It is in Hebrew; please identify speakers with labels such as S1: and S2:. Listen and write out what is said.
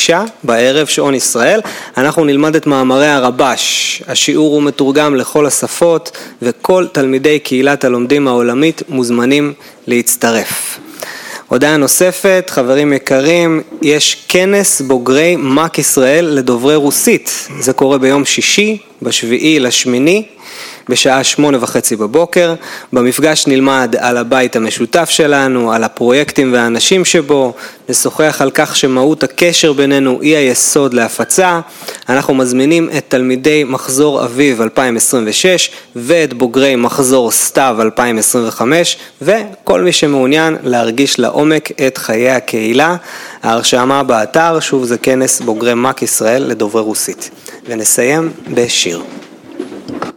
S1: ב9 בערב שעון ישראל. אנחנו נלמד את מאמרי הרבש. השיעור הוא מתורגם לכל השפות, וכל תלמידי קהילת הלומדים העולמית מוזמנים להצטרף. הודעה נוספת, חברים יקרים, יש כנס בוגרי מק ישראל לדוברי רוסית. זה קורה ביום שישי, ב7/8, בשעה 8:30 בבוקר. במפגש נלמד על הבית המשותף שלנו, על הפרויקטים והאנשים שבו, נשוחח על כך שמהות הקשר בינינו היא היסוד להפצה. אנחנו מזמינים את תלמידי מחזור אביב 2026 ואת בוגרי מחזור סתיו 2025, וכל מי שמעוניין להרגיש לעומק את חיי הקהילה. ההרשמה באתר, שוב זה כנס בוגרי מק ישראל לדוברי רוסית. ונסיים בשיר.